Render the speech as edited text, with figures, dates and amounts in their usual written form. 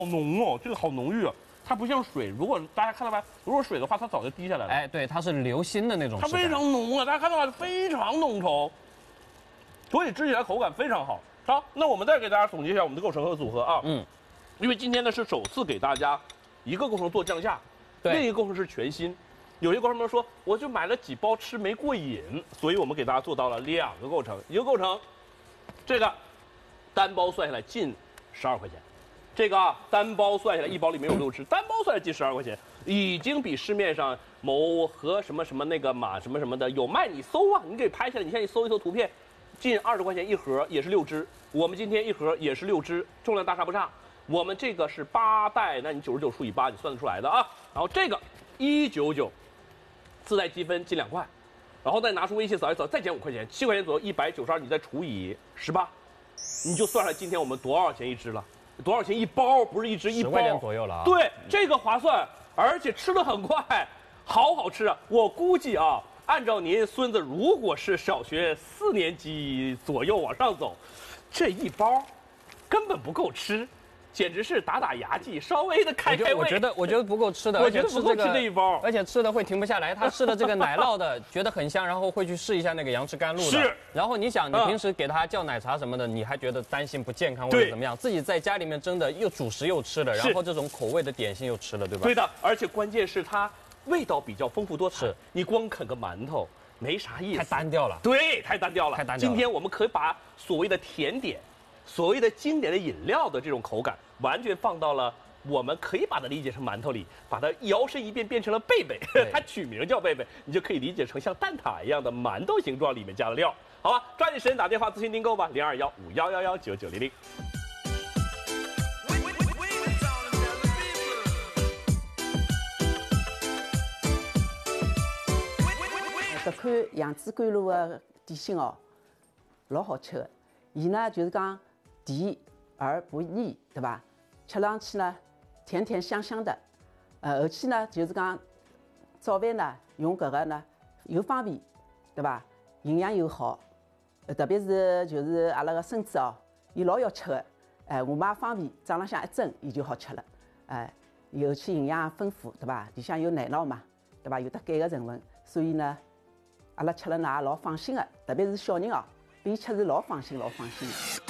好浓哦，这个好浓郁啊。它不像水，如果大家看到没，如果水的话，它早就滴下来了。 哎，对，它是流心的那种。 它非常浓啊，大家看到吗？非常浓稠，所以吃起来口感非常好。好，那我们再给大家总结一下我们的构成和组合啊。因为今天呢是首次给大家一个构成做降价，另一个构成是全新。有些观众们说，我就买了几包吃没过瘾，所以我们给大家做到了2个构成，一个构成，这个单包算下来近12块钱。这个啊，单包算下来，一包里面有6只，单包算下来近12块钱，已经比市面上某和什么什么那个马什么什么的有卖，你搜啊，你给拍下来，你现在搜一搜图片，近20块钱一盒，也是6只。我们今天一盒也是6只，重量大差不差。我们这个是8袋，那你99除以8，你算得出来的啊。然后这个199，自带积分近2块，然后再拿出微信扫一扫，再减5块钱，7块钱左右，192，你再除以18，你就算出来今天我们多少钱一只了。多少钱一包？不是一只，一包 10块钱左右了啊。 对，这个划算，而且吃得很快，好吃啊！我估计啊，按照您孙子如果是小学4年级左右往上走，这一包根本不够吃。简直是打牙祭，稍微的开胃。 我觉得不够吃的， 我觉得不够吃这一包， 而且吃的会停不下来。他吃的这个奶酪的觉得很香，然后会去试一下那个杨枝甘露的。 是。 然后你想，你平时给他叫奶茶什么的，你还觉得担心不健康或者怎么样？自己在家里面蒸的又主食又吃了，然后这种口味的点心又吃了，对吧？ 对的，而且关键是它味道比较丰富多彩。是。你光啃个馒头没啥意思， 太单调了。 对，太单调了。今天我们可以把所谓的甜点。所谓的经典的饮料的这种口感，完全放到了我们可以把它理解成馒头里，把它摇身一变变成了贝贝，它取名叫贝贝，你就可以理解成像蛋挞一样的馒头形状，里面加了料。好吧，抓紧时间打电话咨询订购吧，0215119900。 这款杨枝甘露的点心哦，老好吃的。伊呢就是讲甜而不腻，对吧？吃上去呢甜甜香香的，而且呢就是讲早饭呢用搿个呢又方便，对吧？营养又好，特别是就是阿拉个孙子哦，伊老要吃的，我妈方便，早浪向一蒸伊就好吃了，尤其营养丰富，对吧？里向有奶酪嘛，对吧？有得钙个成分，所以呢阿拉吃了呢也老放心的，特别是小人哦，伊吃是老放心的。